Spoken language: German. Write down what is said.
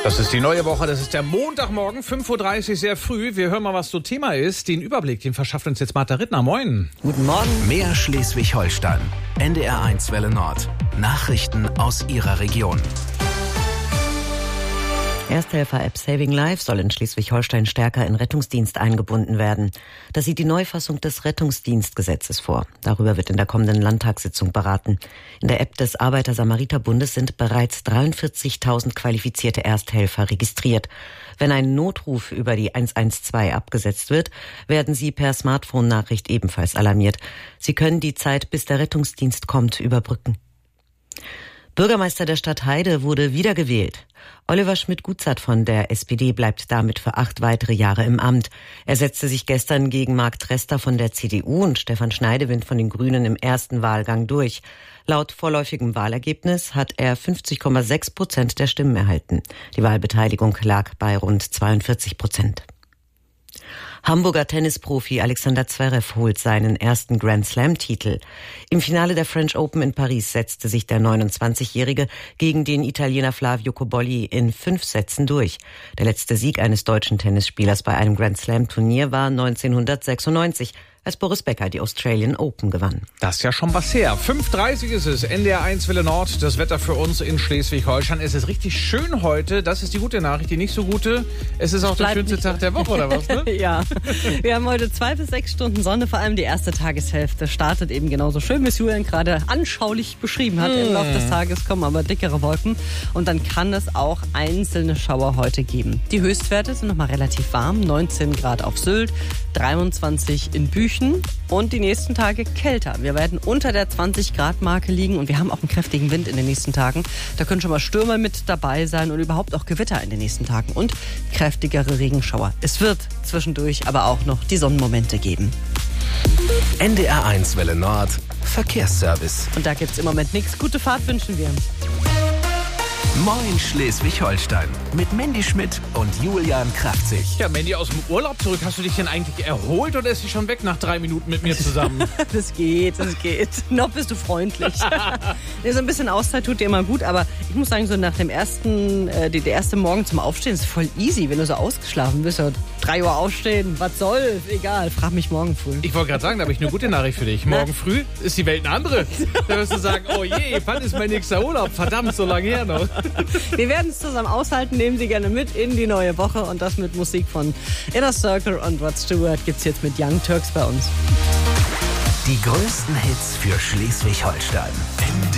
Das ist die neue Woche, das ist der Montagmorgen, 5.30 Uhr, sehr früh. Wir hören mal, was so Thema ist. Den Überblick, den verschafft uns jetzt Martha Rittner. Moin. Guten Morgen. Mehr Schleswig-Holstein. NDR1 Welle Nord. Nachrichten aus Ihrer Region. Ersthelfer-App Saving Life soll in Schleswig-Holstein stärker in Rettungsdienst eingebunden werden. Das sieht die Neufassung des Rettungsdienstgesetzes vor. Darüber wird in der kommenden Landtagssitzung beraten. In der App des Arbeiter-Samariter-Bundes sind bereits 43.000 qualifizierte Ersthelfer registriert. Wenn ein Notruf über die 112 abgesetzt wird, werden sie per Smartphone-Nachricht ebenfalls alarmiert. Sie können die Zeit, bis der Rettungsdienst kommt, überbrücken. Bürgermeister der Stadt Heide wurde wiedergewählt. Oliver Schmidt-Gutzert von der SPD bleibt damit für 8 weitere Jahre im Amt. Er setzte sich gestern gegen Marc Trester von der CDU und Stefan Schneidewind von den Grünen im ersten Wahlgang durch. Laut vorläufigem Wahlergebnis hat er 50,6% der Stimmen erhalten. Die Wahlbeteiligung lag bei rund 42%. Hamburger Tennisprofi Alexander Zverev holt seinen ersten Grand-Slam-Titel. Im Finale der French Open in Paris setzte sich der 29-Jährige gegen den Italiener Flavio Cobolli in 5 Sätzen durch. Der letzte Sieg eines deutschen Tennisspielers bei einem Grand-Slam-Turnier war 1996, als Boris Becker die Australian Open gewann. Das ist ja schon was her. 5.30 Uhr ist es, NDR1 Welle Nord, das Wetter für uns in Schleswig-Holstein. Es ist richtig schön heute, das ist die gute Nachricht. Die nicht so gute, es ist auch der schönste Tag der Woche, oder was? Ne? Ja, wir haben heute 2 bis 6 Stunden Sonne, vor allem die erste Tageshälfte startet eben genauso schön, wie es Julian gerade anschaulich beschrieben hat. Im Laufe des Tages kommen aber dickere Wolken und dann kann es auch einzelne Schauer heute geben. Die Höchstwerte sind nochmal relativ warm, 19 Grad auf Sylt, 23 in Büchen und die nächsten Tage kälter. Wir werden unter der 20-Grad-Marke liegen und wir haben auch einen kräftigen Wind in den nächsten Tagen. Da können schon mal Stürme mit dabei sein und überhaupt auch Gewitter in den nächsten Tagen und kräftigere Regenschauer. Es wird zwischendurch aber auch noch die Sonnenmomente geben. NDR1 Welle Nord. Verkehrsservice. Und da gibt's im Moment nichts. Gute Fahrt wünschen wir. Moin Schleswig-Holstein. Mit Mandy Schmidt und Julian Kraftzig. Ja, Mandy, aus dem Urlaub zurück. Hast du dich denn eigentlich erholt oder ist sie schon weg nach 3 Minuten mit mir zusammen? Das geht. Noch bist du freundlich. So ein bisschen Auszeit tut dir immer gut, aber ich muss sagen, so nach dem der erste Morgen zum Aufstehen ist voll easy, wenn du so ausgeschlafen bist. 3 Uhr aufstehen, was soll's, egal, frag mich morgen früh. Ich wollte gerade sagen, da habe ich eine gute Nachricht für dich. Morgen früh ist die Welt eine andere. Da wirst du sagen, oh je, wann ist mein nächster Urlaub? Verdammt, so lange her noch. Wir werden es zusammen aushalten, nehmen Sie gerne mit in die neue Woche und das mit Musik von Inner Circle und Rod Stewart gibt's jetzt mit Young Turks bei uns. Die größten Hits für Schleswig-Holstein.